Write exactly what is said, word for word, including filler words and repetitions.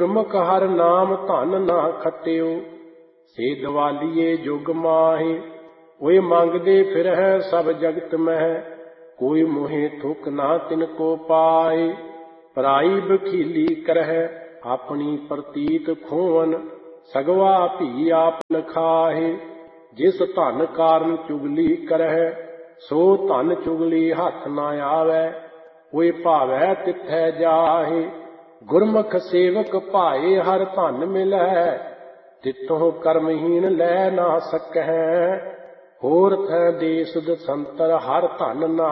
ਗੁਰਮੁਖ ਹਰ ਨਾਮ ਧਨ ਨਾ ਖਟਿਓ। ਸੇ ਦਵਾਲੀਏ ਜੁਗ ਮਾਹੇ, ਓਏ ਮੰਗਦੇ ਫਿਰਹਿ ਸਭ ਜਗਤ ਮਹਿ। ਕੋਈ ਮੋਹਿ ਥੁਕ ਨਾ ਤਿਨ ਕੋ ਪਾਏ, ਪਰਾਈ ਬਖੀਲੀ ਕਰਹਿ ਆਪਣੀ ਪ੍ਰਤੀਤ ਖੋਵਨ। ਸਗਵਾ ਭੀ ਆਪ ਲਖਾਹੇ, ਜਿਸ ਧਨ ਕਾਰਨ ਚੁਗਲੀ ਕਰਹਿ, ਸੋ ਧਨ ਚੁਗਲੀ ਹੱਥ ਨਾ ਆਵੈ। ਓਏ ਭਾਵੈ ਤਿਥੈ ਜਾਹੇ, ਗੁਰਮੁਖ ਸੇਵਕ ਭਾਏ ਹਰ ਧਨ ਮਿਲੈ। ਤਿੱਥੋਂ ਕਰਮਹੀਨ ਲੈ ਨਾ ਸਕਹਿ, ਹੋਰ ਥੈ ਦੇਸ ਦਸੰਤਰ ਹਰ ਧਨ ਨਾ